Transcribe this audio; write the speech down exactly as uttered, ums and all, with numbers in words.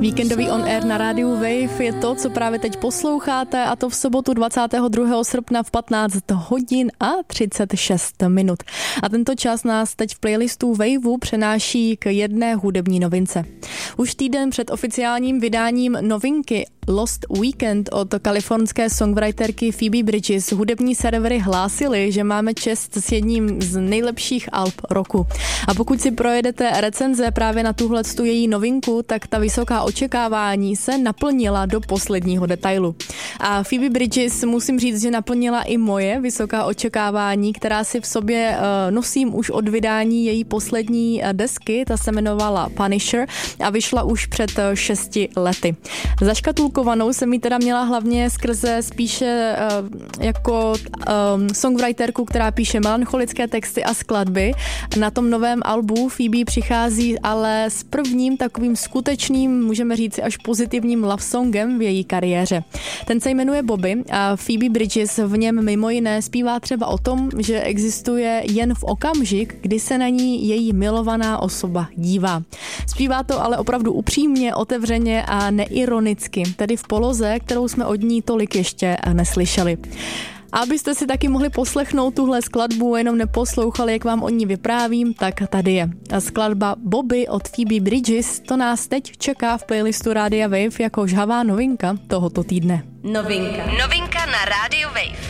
Víkendový on air na rádiu Wave je to, co právě teď posloucháte, a to v sobotu dvacátého druhého srpna v patnáct hodin a třicet šest minut. A tento čas nás teď v playlistu Waveu přenáší k jedné hudební novince. Už týden před oficiálním vydáním novinky Lost Weekend od kalifornské songwriterky Phoebe Bridgers hudební servery hlásily, že máme čest s jedním z nejlepších alb roku. A pokud si projedete recenze právě na tuhletu její novinku, tak ta vysoká očekávání se naplnila do posledního detailu. A Phoebe Bridgers, musím říct, že naplnila i moje vysoká očekávání, která si v sobě uh, nosím už od vydání její poslední desky, ta se jmenovala Punisher a vyšla už před uh, šesti lety. Zaškatulkovanou jsem ji teda měla hlavně skrze spíše uh, jako um, songwriterku, která píše melancholické texty a skladby. Na tom novém albu Phoebe přichází ale s prvním takovým skutečným, můžeme říct až pozitivním love songem v její kariéře. Ten se jmenuje Bobby a Phoebe Bridgers v něm mimo jiné zpívá třeba o tom, že existuje jen v okamžik, kdy se na ní její milovaná osoba dívá. Zpívá to ale opravdu upřímně, otevřeně a neironicky, tedy v poloze, kterou jsme od ní tolik ještě neslyšeli. A abyste si taky mohli poslechnout tuhle skladbu, jenom neposlouchali, jak vám o ní vyprávím, tak tady je. A skladba Bobby od Phoebe Bridgers, to nás teď čeká v playlistu Rádia Wave jako žhavá novinka tohoto týdne. Novinka. Novinka na Rádiu Wave.